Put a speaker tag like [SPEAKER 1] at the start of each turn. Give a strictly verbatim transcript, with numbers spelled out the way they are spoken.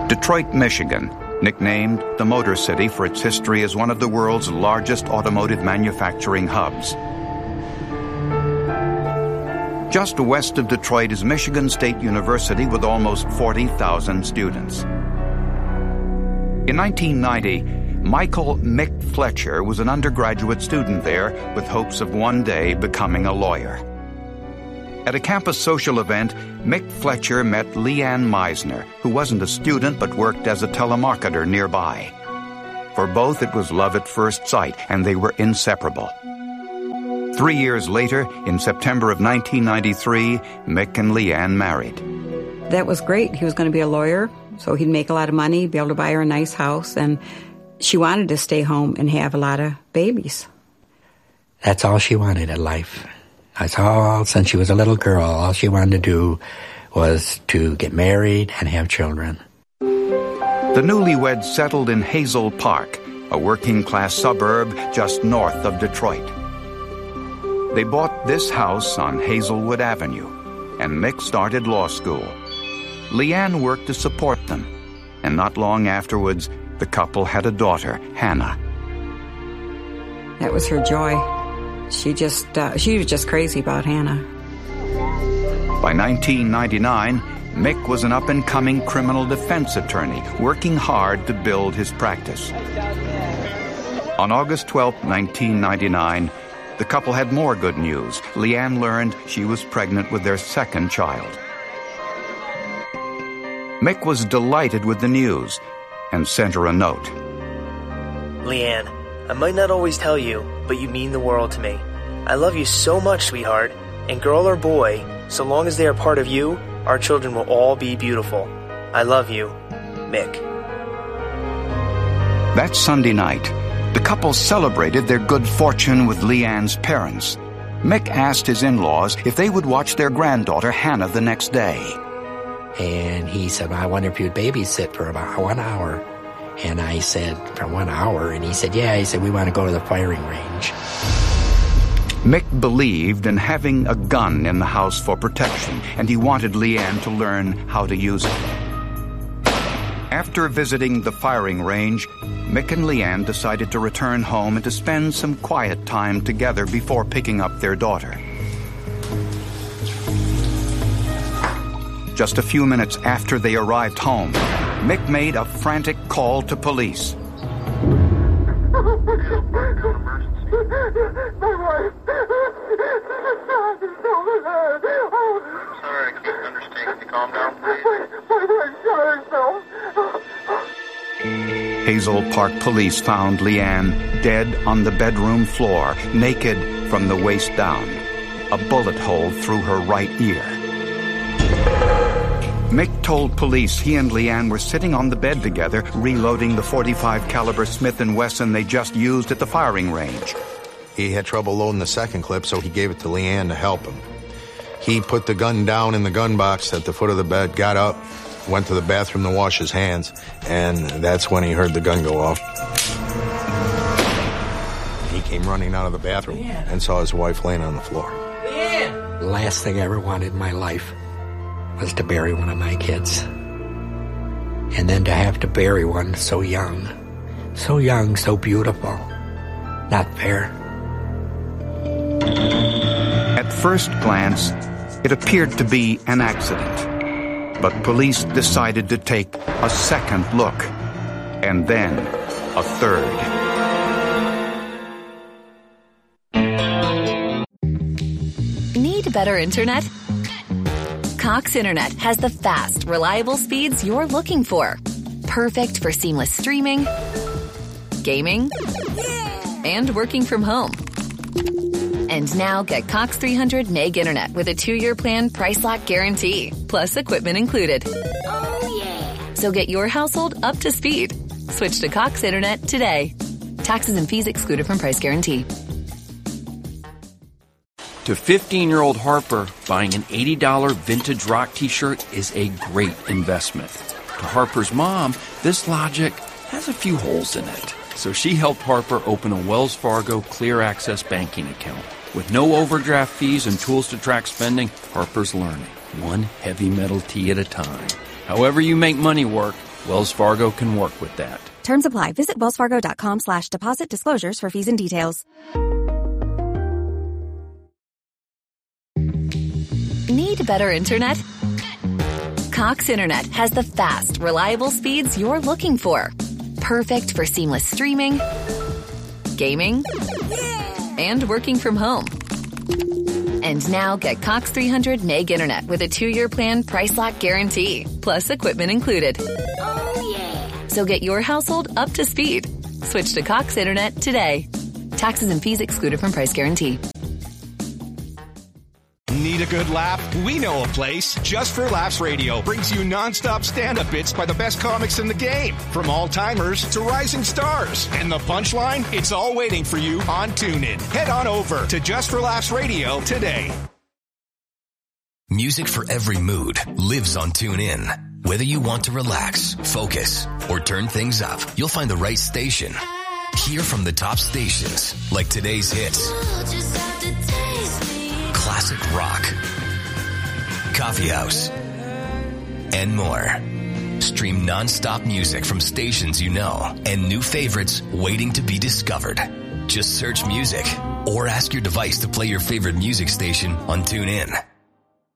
[SPEAKER 1] Detroit, Michigan, nicknamed the Motor City for its history as one of the world's largest automotive manufacturing hubs. Just west of Detroit is Michigan State University with almost forty thousand students. In nineteen ninety, Michael Mick Fletcher was an undergraduate student there with hopes of one day becoming a lawyer. At a campus social event, Mick Fletcher met Leanne Meisner, who wasn't a student but worked as a telemarketer nearby. For both, it was love at first sight, and they were inseparable. Three years later, in September of nineteen ninety-three, Mick and Leanne married.
[SPEAKER 2] That was great. He was going to be a lawyer, so he'd make a lot of money, be able to buy her a nice house, and she wanted to stay home and have a lot of babies.
[SPEAKER 3] That's all she wanted in life. That's all, since she was a little girl, all she wanted to do was to get married and have children.
[SPEAKER 1] The newlyweds settled in Hazel Park, a working-class suburb just north of Detroit. They bought this house on Hazelwood Avenue, and Mick started law school. Leanne worked to support them, and not long afterwards, the couple had a daughter, Hannah.
[SPEAKER 2] That was her joy. She just, uh, she was just crazy about Hannah.
[SPEAKER 1] By nineteen ninety-nine, Mick was an up-and-coming criminal defense attorney, working hard to build his practice. On August twelfth, nineteen ninety-nine, the couple had more good news. Leanne learned she was pregnant with their second child. Mick was delighted with the news and sent her a note.
[SPEAKER 4] Leanne, I might not always tell you, but you mean the world to me. I love you so much, sweetheart, and girl or boy, so long as they are part of you, our children will all be beautiful. I love you, Mick.
[SPEAKER 1] That Sunday night, the couple celebrated their good fortune with Leanne's parents. Mick asked his in-laws if they would watch their granddaughter Hannah the next day.
[SPEAKER 3] And he said, I wonder if you'd babysit for about one hour. And I said, for one hour? And he said, yeah. He said, we want to go to the firing range.
[SPEAKER 1] Mick believed in having a gun in the house for protection, and he wanted Leanne to learn how to use it. After visiting the firing range, Mick and Leanne decided to return home and to spend some quiet time together before picking up their daughter. Just a few minutes after they arrived home, Mick made a frantic call to police.
[SPEAKER 5] My wife! I'm sorry, I can't understand. Can you calm down, please? My wife shot herself.
[SPEAKER 1] Hazel Park police found Leanne dead on the bedroom floor, naked from the waist down, a bullet hole through her right ear. Mick told police he and Leanne were sitting on the bed together, reloading the forty-five caliber Smith and Wesson they just used at the firing range.
[SPEAKER 6] He had trouble loading the second clip, so he gave it to Leanne to help him. He put the gun down in the gun box at the foot of the bed, got up, went to the bathroom to wash his hands, and that's when he heard the gun go off. He came running out of the bathroom and saw his wife laying on the floor.
[SPEAKER 3] The last thing I ever wanted in my life was to bury one of my kids. And then to have to bury one so young. So young, so beautiful. Not fair.
[SPEAKER 1] At first glance, it appeared to be an accident. But police decided to take a second look, and then a third.
[SPEAKER 7] Need better internet? Cox Internet has the fast, reliable speeds you're looking for. Perfect for seamless streaming, gaming, and working from home. And now get Cox three hundred meg internet with a two-year plan price lock guarantee, plus equipment included. Oh, yeah. So get your household up to speed. Switch to Cox Internet today. Taxes and fees excluded from price guarantee.
[SPEAKER 8] To fifteen-year-old Harper, buying an eighty dollars vintage rock t-shirt is a great investment. To Harper's mom, this logic has a few holes in it. So she helped Harper open a Wells Fargo Clear Access banking account. With no overdraft fees and tools to track spending, Harper's learning, one heavy metal tee at a time. However you make money work, Wells Fargo can work with that.
[SPEAKER 9] Terms apply. Visit wellsfargo.com slash deposit disclosures for fees and details.
[SPEAKER 7] Need better internet? Cox Internet has the fast, reliable speeds you're looking for. Perfect for seamless streaming, gaming, and working from home. And now get Cox three hundred meg internet with a two-year plan price lock guarantee, plus equipment included.
[SPEAKER 10] Oh, yeah.
[SPEAKER 7] So get your household up to speed. Switch to Cox Internet today. Taxes and fees excluded from price guarantee.
[SPEAKER 11] Need a good laugh? We know a place. Just for Laughs Radio brings you nonstop stand-up bits by the best comics in the game. From all-timers to rising stars. And the punchline? It's all waiting for you on TuneIn. Head on over to Just for Laughs Radio today.
[SPEAKER 12] Music for every mood lives on TuneIn. Whether you want to relax, focus, or turn things up, you'll find the right station. Hear from the top stations, like today's hits. Classic rock, coffee house, and more. Stream non-stop music from stations you know and new favorites waiting to be discovered. Just search music or ask your device to play your favorite music station on TuneIn.